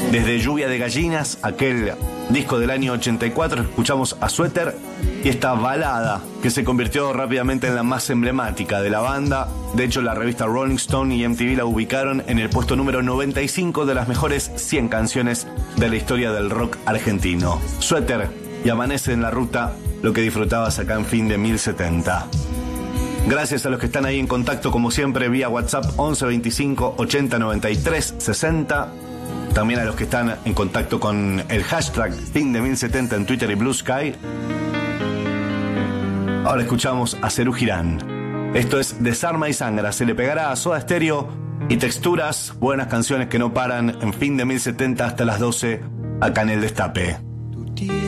Desde Lluvia de Gallinas, aquel disco del año 84, escuchamos a Sweater y esta balada que se convirtió rápidamente en la más emblemática de la banda. De hecho, la revista Rolling Stone y MTV la ubicaron en el puesto número 95 de las mejores 100 canciones de la historia del rock argentino. Sweater y Amanece en la Ruta, lo que disfrutabas acá en Fin de 1070. Gracias a los que están ahí en contacto, como siempre, vía WhatsApp 11 25 80 93 60. También a los que están en contacto con el hashtag Fin de 1070 en Twitter y Blue Sky. Ahora escuchamos a Serú Girán. Esto es Desarma y Sangra. Se le pegará a Soda Stereo y Texturas. Buenas canciones que no paran en Fin de 1070 hasta las 12 acá en El Destape.